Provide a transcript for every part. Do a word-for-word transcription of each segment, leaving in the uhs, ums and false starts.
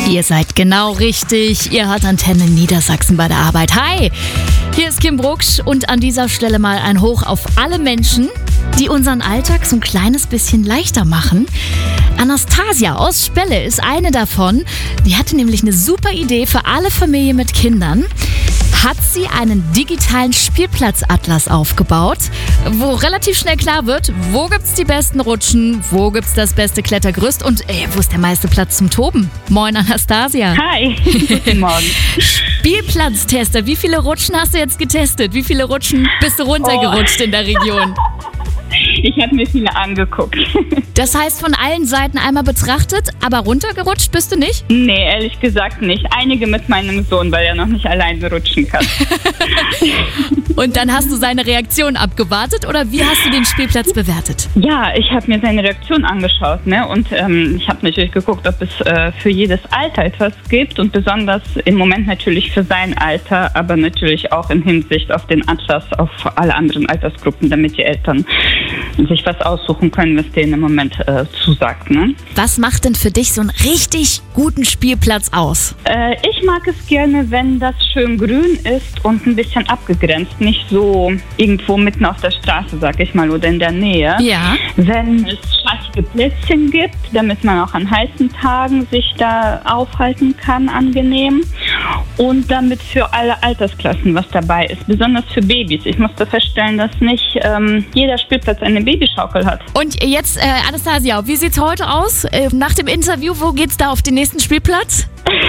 Ihr seid genau richtig. Ihr hört Antenne Niedersachsen bei der Arbeit. Hi, hier ist Kim Brucksch und an dieser Stelle mal ein Hoch auf alle Menschen, die unseren Alltag so ein kleines bisschen leichter machen. Anastasia aus Spelle ist eine davon. Die hatte nämlich eine super Idee für alle Familien mit Kindern. Hat sie einen digitalen Spielplatzatlas aufgebaut, wo relativ schnell klar wird, wo gibt's die besten Rutschen, wo gibt's das beste Klettergerüst und ey, wo ist der meiste Platz zum Toben? Moin Anastasia. Hi, guten Morgen. Spielplatztester, wie viele Rutschen hast du jetzt getestet? Wie viele Rutschen bist du runtergerutscht oh. in der Region? Ich habe mir viele angeguckt. Das heißt, von allen Seiten einmal betrachtet, aber runtergerutscht bist du nicht? Nee, ehrlich gesagt nicht. Einige mit meinem Sohn, weil er noch nicht alleine rutschen kann. Und dann hast du seine Reaktion abgewartet oder wie hast du den Spielplatz bewertet? Ja, ich habe mir seine Reaktion angeschaut, ne? Und ähm, ich habe natürlich geguckt, ob es äh, für jedes Alter etwas gibt und besonders im Moment natürlich für sein Alter, aber natürlich auch in Hinsicht auf den Atlas auf alle anderen Altersgruppen, damit die Eltern sich was aussuchen können, was denen im Moment äh, zusagt. Ne? Was macht denn für dich so einen richtig guten Spielplatz aus? Äh, ich mag es gerne, wenn das schön grün ist und ein bisschen abgegrenzt, nicht so irgendwo mitten auf der Straße, sag ich mal, oder in der Nähe. Ja. Wenn es schattige Plätzchen gibt, damit man auch an heißen Tagen sich da aufhalten kann, angenehm. Und damit für alle Altersklassen was dabei ist, besonders für Babys. Ich musste feststellen, dass nicht ähm, jeder Spielplatz eine Babyschaukel hat. Und jetzt, äh, Anastasia, wie sieht's heute aus? Äh, nach dem Interview, wo geht's da auf den nächsten Spielplatz?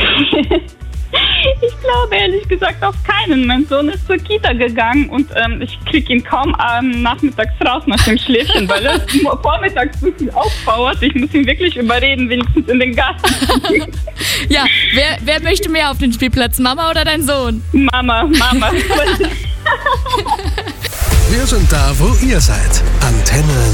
Ich glaube ehrlich gesagt auf keinen. Mein Sohn ist zur Kita gegangen und ähm, ich kriege ihn kaum ähm, nachmittags raus nach dem Schläfchen, weil er vormittags so viel aufbauert. Ich muss ihn wirklich überreden, wenigstens in den Garten zu gehen. Ja, wer, wer möchte mehr auf den Spielplatz, Mama oder dein Sohn? Mama, Mama. Wir sind da, wo ihr seid. Antenne